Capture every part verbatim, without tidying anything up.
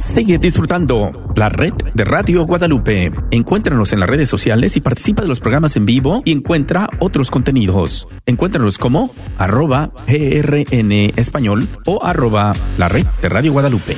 Sigue disfrutando la red de Radio Guadalupe. Encuéntranos en las redes sociales y participa de los programas en vivo y encuentra otros contenidos. Encuéntranos como arroba grn español o arroba la red de Radio Guadalupe.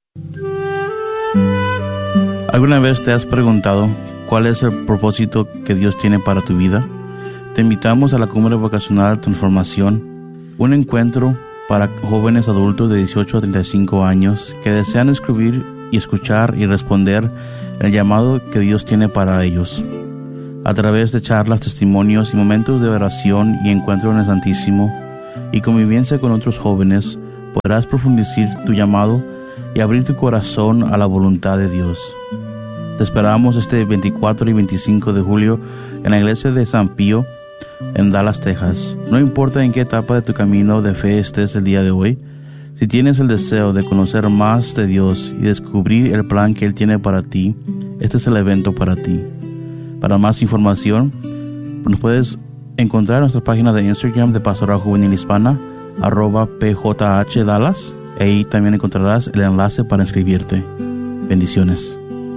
¿Alguna vez te has preguntado cuál es el propósito que Dios tiene para tu vida? Te invitamos a la Cumbre Vocacional Transformación, un encuentro para jóvenes adultos de dieciocho a treinta y cinco años que desean escribir y escuchar y responder el llamado que Dios tiene para ellos. A través de charlas, testimonios y momentos de oración y encuentro en el Santísimo y convivencia con otros jóvenes, podrás profundizar tu llamado y abrir tu corazón a la voluntad de Dios. Te esperamos este veinticuatro y veinticinco de julio en la iglesia de San Pío, en Dallas, Texas. No importa en qué etapa de tu camino de fe estés el día de hoy, si tienes el deseo de conocer más de Dios y descubrir el plan que Él tiene para ti, este es el evento para ti. Para más información, nos puedes encontrar en nuestra página de Instagram de Pastoral Juvenil Hispana, arroba pjhdallas, y ahí también encontrarás el enlace para inscribirte. Bendiciones.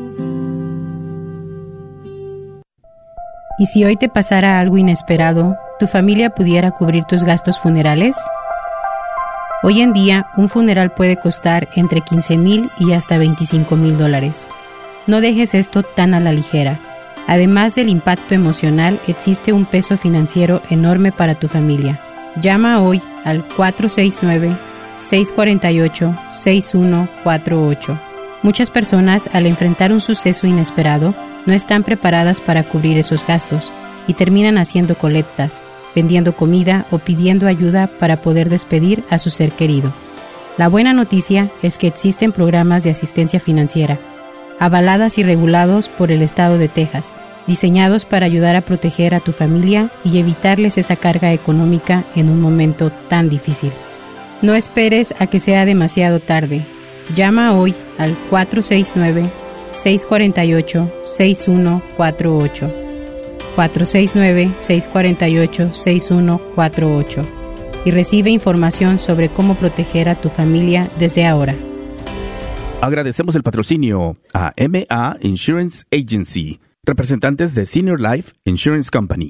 ¿Y si hoy te pasara algo inesperado, tu familia pudiera cubrir tus gastos funerales? Hoy en día, un funeral puede costar entre quince mil y hasta veinticinco mil dólares. No dejes esto tan a la ligera. Además del impacto emocional, existe un peso financiero enorme para tu familia. Llama hoy al cuatro seis nueve, seis cuatro ocho, seis uno cuatro ocho. Muchas personas, al enfrentar un suceso inesperado, no están preparadas para cubrir esos gastos y terminan haciendo colectas, vendiendo comida o pidiendo ayuda para poder despedir a su ser querido. La buena noticia es que existen programas de asistencia financiera, avaladas y regulados por el estado de Texas, diseñados para ayudar a proteger a tu familia y evitarles esa carga económica en un momento tan difícil. No esperes a que sea demasiado tarde. Llama hoy al cuatro seis nueve, seis cuatro ocho, seis uno cuatro ocho. cuatro seis nueve, seis cuatro ocho, seis uno cuatro ocho y recibe información sobre cómo proteger a tu familia desde ahora. Agradecemos el patrocinio a M A Insurance Agency, representantes de Senior Life Insurance Company.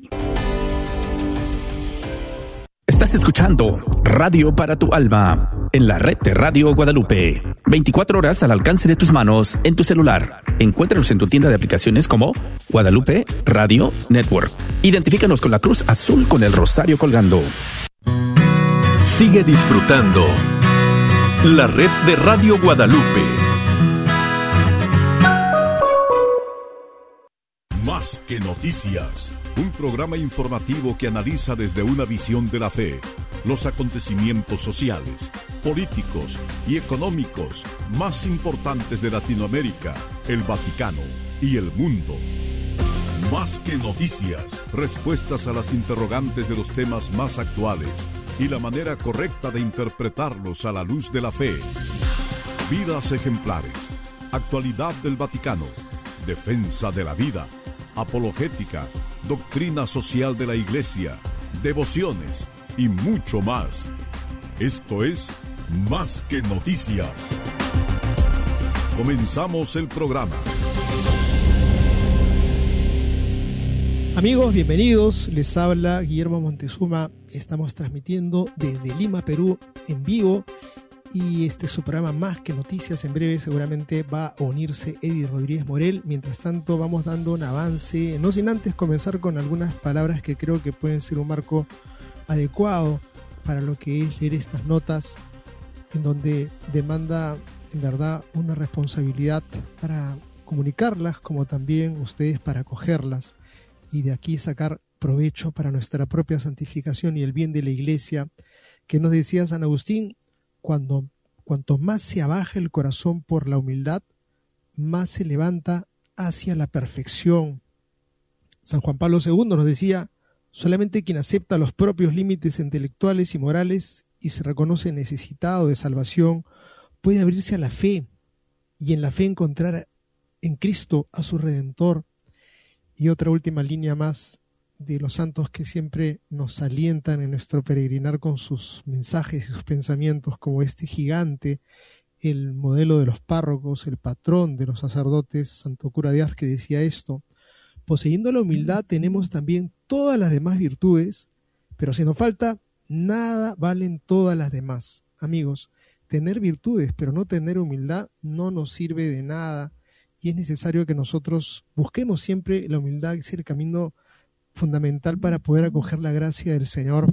Estás escuchando Radio para tu Alma en la red de Radio Guadalupe. veinticuatro horas al alcance de tus manos en tu celular. Encuéntranos en tu tienda de aplicaciones como Guadalupe Radio Network. Identifícanos con la cruz azul con el rosario colgando. Sigue disfrutando la red de Radio Guadalupe. Más que noticias, un programa informativo que analiza desde una visión de la fe los acontecimientos sociales, políticos y económicos más importantes de Latinoamérica, el Vaticano y el mundo. Más que noticias, respuestas a las interrogantes de los temas más actuales y la manera correcta de interpretarlos a la luz de la fe. Vidas ejemplares, actualidad del Vaticano, defensa de la vida, apologética, doctrina social de la Iglesia, devociones y mucho más. Esto es Más que Noticias. Comenzamos el programa. Amigos, bienvenidos. Les habla Guillermo Montezuma. Estamos transmitiendo desde Lima, Perú, en vivo. Y este es su programa Más que Noticias. En breve seguramente va a unirse Eddie Rodríguez Morel. Mientras tanto vamos dando un avance, no sin antes comenzar con algunas palabras que creo que pueden ser un marco adecuado para lo que es leer estas notas, en donde demanda en verdad una responsabilidad para comunicarlas, como también ustedes para acogerlas y de aquí sacar provecho para nuestra propia santificación y el bien de la Iglesia. Que nos decía San Agustín: Cuando, cuanto más se abaja el corazón por la humildad, más se levanta hacia la perfección. San Juan Pablo segundo nos decía: solamente quien acepta los propios límites intelectuales y morales y se reconoce necesitado de salvación puede abrirse a la fe y en la fe encontrar en Cristo a su Redentor. Y otra última línea más de los santos que siempre nos alientan en nuestro peregrinar con sus mensajes y sus pensamientos, como este gigante el modelo de los párrocos, el patrón de los sacerdotes, Santo Cura de Ars, que decía esto: poseyendo la humildad tenemos también todas las demás virtudes, pero si nos falta, nada valen todas las demás. Amigos, tener virtudes pero no tener humildad no nos sirve de nada, y es necesario que nosotros busquemos siempre la humildad, que es el camino fundamental para poder acoger la gracia del Señor.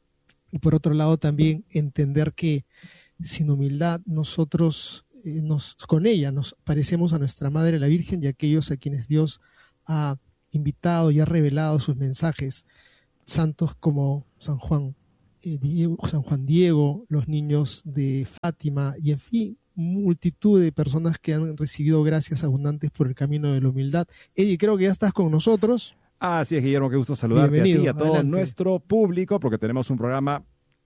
Y por otro lado también entender que sin humildad nosotros eh, nos, con ella nos parecemos a nuestra Madre la Virgen y a aquellos a quienes Dios ha invitado y ha revelado sus mensajes, santos como San Juan, eh, Diego, San Juan Diego, los niños de Fátima y en fin, multitud de personas que han recibido gracias abundantes por el camino de la humildad. Eddie, creo que ya estás con nosotros. Así es, Guillermo, qué gusto saludarte. Bienvenido, a ti y a todo adelante. Nuestro público, porque tenemos un programa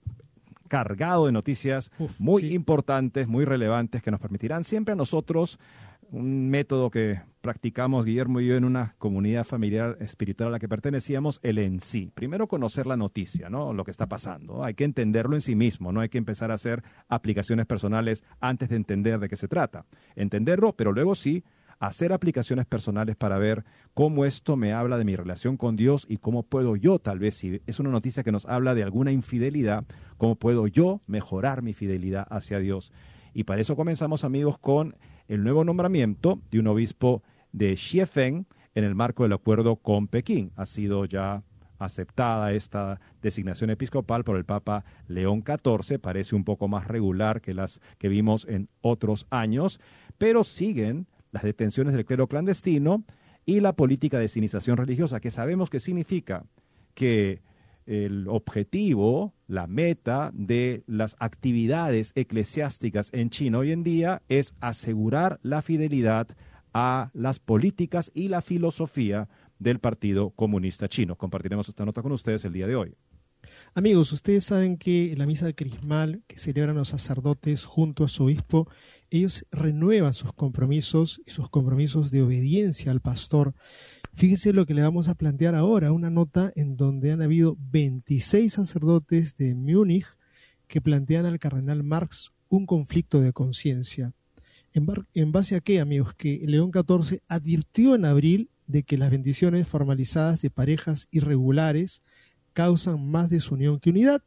cargado de noticias Uf, muy sí. importantes, muy relevantes, que nos permitirán siempre a nosotros, un método que practicamos Guillermo y yo en una comunidad familiar espiritual a la que pertenecíamos, el en sí. Primero conocer la noticia, ¿no? Lo que está pasando. Hay que entenderlo en sí mismo, no hay que empezar a hacer aplicaciones personales antes de entender de qué se trata. Entenderlo, pero luego sí, hacer aplicaciones personales para ver cómo esto me habla de mi relación con Dios y cómo puedo yo, tal vez, si es una noticia que nos habla de alguna infidelidad, cómo puedo yo mejorar mi fidelidad hacia Dios. Y para eso comenzamos, amigos, con el nuevo nombramiento de un obispo de Xiefeng en el marco del acuerdo con Pekín. Ha sido ya aceptada esta designación episcopal por el Papa León catorce, parece un poco más regular que las que vimos en otros años, pero siguen las detenciones del clero clandestino y la política de sionización religiosa, que sabemos que significa que el objetivo, la meta de las actividades eclesiásticas en China hoy en día es asegurar la fidelidad a las políticas y la filosofía del Partido Comunista Chino. Compartiremos esta nota con ustedes el día de hoy. Amigos, ustedes saben que la misa crismal que celebran los sacerdotes junto a su obispo, ellos renuevan sus compromisos y sus compromisos de obediencia al pastor. Fíjese lo que le vamos a plantear ahora, una nota en donde han habido veintiséis sacerdotes de Múnich que plantean al cardenal Marx un conflicto de conciencia. ¿En, ¿En base a qué, amigos? Que León catorce advirtió en abril de que las bendiciones formalizadas de parejas irregulares causan más desunión que unidad.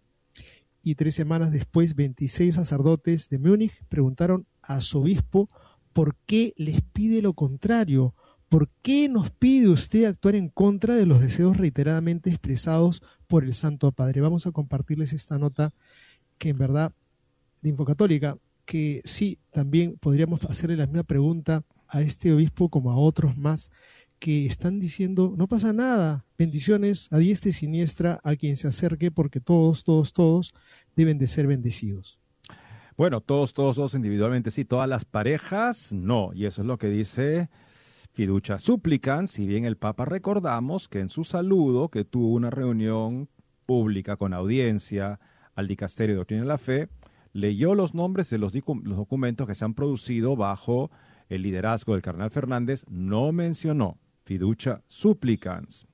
Y tres semanas después, veintiséis sacerdotes de Múnich preguntaron a su obispo por qué les pide lo contrario. ¿Por qué nos pide usted actuar en contra de los deseos reiteradamente expresados por el Santo Padre? Vamos a compartirles esta nota que en verdad, de Infocatólica, que sí, también podríamos hacerle la misma pregunta a este obispo como a otros más que están diciendo, no pasa nada, bendiciones a diestra y siniestra a quien se acerque, porque todos, todos, todos deben de ser bendecidos. Bueno, todos, todos, todos individualmente sí, todas las parejas no, y eso es lo que dice Fiducia Supplicans, si bien el Papa recordamos que en su saludo, que tuvo una reunión pública con audiencia al Dicasterio de Doctrina de la Fe, leyó los nombres de los, los documentos que se han producido bajo el liderazgo del cardenal Fernández, no mencionó Fiducia Supplicans.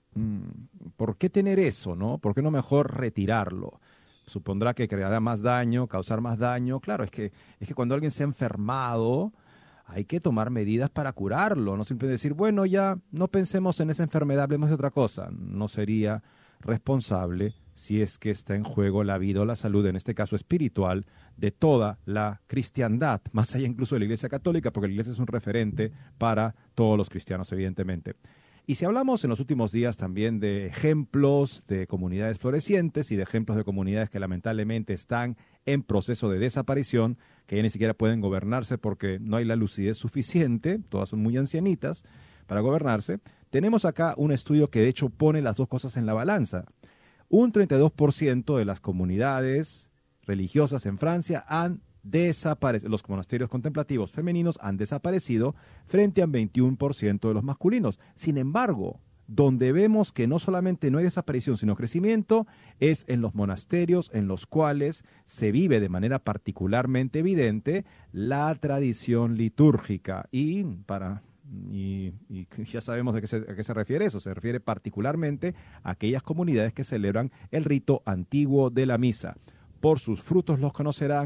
¿Por qué tener eso, no? ¿Por qué no mejor retirarlo? Supondrá que creará más daño, causar más daño. Claro, es que, es que cuando alguien se ha enfermado, hay que tomar medidas para curarlo. No simplemente decir, bueno, ya no pensemos en esa enfermedad, hablemos de otra cosa. No sería responsable si es que está en juego la vida o la salud, en este caso espiritual, de toda la cristiandad, más allá incluso de la Iglesia Católica, porque la Iglesia es un referente para todos los cristianos, evidentemente. Y si hablamos en los últimos días también de ejemplos de comunidades florecientes y de ejemplos de comunidades que lamentablemente están en proceso de desaparición, que ya ni siquiera pueden gobernarse porque no hay la lucidez suficiente, todas son muy ancianitas para gobernarse, tenemos acá un estudio que de hecho pone las dos cosas en la balanza. Un treinta y dos por ciento de las comunidades religiosas en Francia han desaparecido, los monasterios contemplativos femeninos han desaparecido frente al veintiuno por ciento de los masculinos. Sin embargo, donde vemos que no solamente no hay desaparición, sino crecimiento, es en los monasterios en los cuales se vive de manera particularmente evidente la tradición litúrgica. Y para... Y, y ya sabemos de qué se, a qué se refiere eso. Se refiere particularmente a aquellas comunidades que celebran el rito antiguo de la misa. Por sus frutos los conocerán,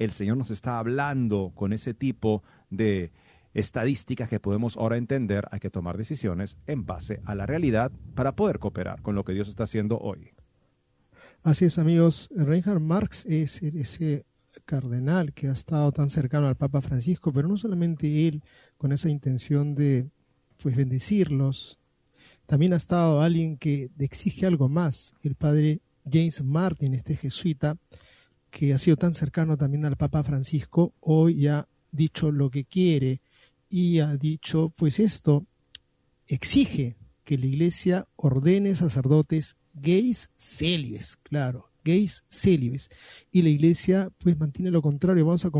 el Señor nos está hablando con ese tipo de estadísticas que podemos ahora entender, hay que tomar decisiones en base a la realidad para poder cooperar con lo que Dios está haciendo hoy. Así es, amigos. Reinhard Marx es ese cardenal que ha estado tan cercano al Papa Francisco, pero no solamente él con esa intención de pues bendecirlos, también ha estado alguien que exige algo más, el padre James Martin, este jesuita que ha sido tan cercano también al Papa Francisco, hoy ha dicho lo que quiere y ha dicho pues esto, exige que la Iglesia ordene sacerdotes gays célibes, claro, gays célibes, y la Iglesia pues mantiene lo contrario. Vamos a